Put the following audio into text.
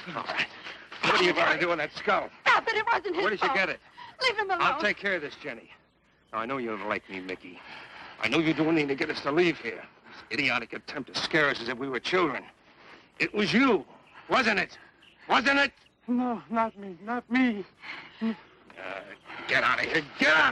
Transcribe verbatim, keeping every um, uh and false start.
All right. What are you going to do with that skull? Stop it. It wasn't his Where did you fault. get it? Leave him alone. I'll take care of this, Jenny. Now, I know you don't like me, Mickey. I know you do anything to get us to leave here. This idiotic attempt to scare us as if we were children. It was you, wasn't it? Wasn't it? No, not me. Not me. Uh, get out of here. Get out